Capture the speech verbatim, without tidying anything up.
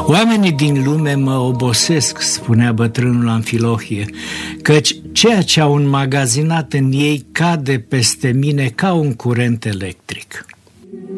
Oamenii din lume mă obosesc, spunea bătrânul Amfilohie, căci ceea ce au înmagazinat în ei cade peste mine ca un curent electric.